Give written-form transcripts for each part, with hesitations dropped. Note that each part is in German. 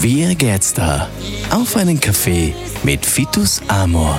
Wie geht's da? Auf einen Kaffee mit Vitus Amor.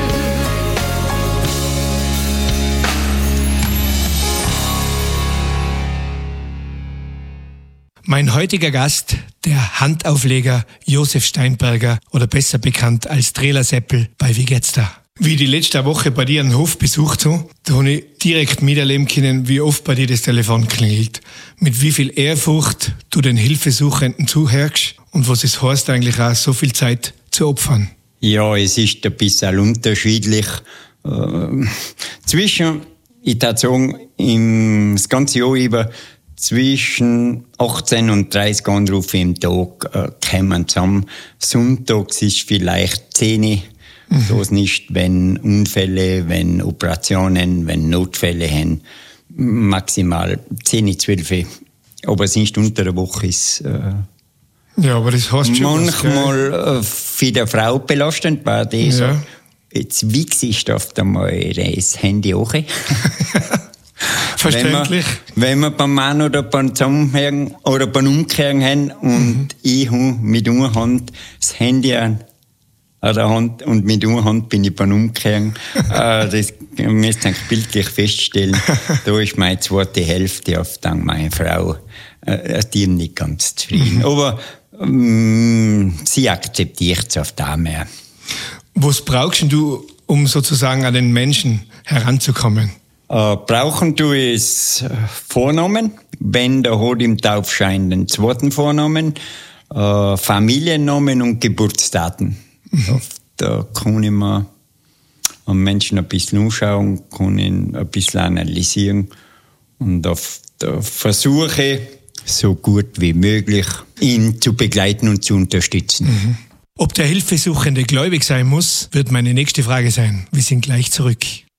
Mein heutiger Gast, der Handaufleger Josef Steinberger oder besser bekannt als Trailerseppel bei Wie geht's da? Wie die letzte Woche bei dir einen Hof besucht habe, da habe ich direkt miterleben können, wie oft bei dir das Telefon klingelt. Mit wie viel Ehrfurcht du den Hilfesuchenden zuhörst und was es heißt eigentlich auch, so viel Zeit zu opfern. Ja, es ist ein bisschen unterschiedlich. Ich würde sagen, das ganze Jahr über zwischen 18 und 30 Anrufe im Tag kommen zusammen. Sonntags ist vielleicht 10. So ist nicht, wenn Unfälle, wenn Operationen, wenn Notfälle haben. Maximal 10, 12. Aber sonst unter der Woche ist ja, aber das heißt schon manchmal für die Frau belastend, weil die so, jetzt wichse ich auf einmal das Handy auch. Verständlich. Wenn wir beim Mann oder beim Zusammenhängen oder beim Umkehren haben und ich habe mit einer Hand das Handy an der Hand und mit einer Hand bin ich beim Umkehren. Das müsst ihr bildlich feststellen. Da ist meine zweite Hälfte oft dank meiner Frau. Die sind nicht ganz zufrieden. Aber sie akzeptiert es auf da mehr. Was brauchst du, um sozusagen an den Menschen heranzukommen? Brauchen du es Vornamen, wenn der hat im Taufschein den zweiten Vornamen, Familiennamen und Geburtsdaten. Da kann ich mir am Menschen ein bisschen anschauen, kann ihn ein bisschen analysieren und auf der Versuche, so gut wie möglich, ihn zu begleiten und zu unterstützen. Ob der Hilfesuchende gläubig sein muss, wird meine nächste Frage sein. Wir sind gleich zurück.